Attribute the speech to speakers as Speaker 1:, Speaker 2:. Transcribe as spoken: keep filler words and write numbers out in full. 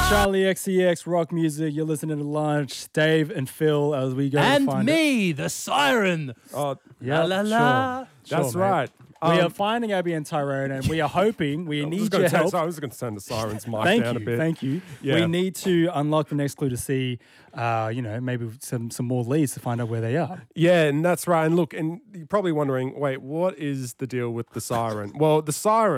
Speaker 1: Charlie X C X Rock Music. You're listening to Lunch. Dave and Phil as we go
Speaker 2: And
Speaker 1: to find
Speaker 2: me, the siren.
Speaker 3: Oh,
Speaker 1: Yeah,
Speaker 2: La, la, la.
Speaker 1: Sure.
Speaker 3: that's
Speaker 1: Sure, mate.
Speaker 3: right.
Speaker 1: we
Speaker 3: Um,
Speaker 1: are finding Abby and Tyrone, and we are hoping we
Speaker 3: I was
Speaker 1: need
Speaker 3: gonna
Speaker 1: your
Speaker 3: turn-
Speaker 1: help.
Speaker 3: so I was going to turn the sirens mic
Speaker 1: Thank
Speaker 3: down
Speaker 1: you,
Speaker 3: a bit.
Speaker 1: thank you.
Speaker 3: Yeah.
Speaker 1: We need to unlock the next clue to see, uh, you know, maybe some some more leads to find out where they are.
Speaker 3: Yeah, and that's right. And look, and you're probably wondering, wait, what is the deal with the siren? Well, the siren.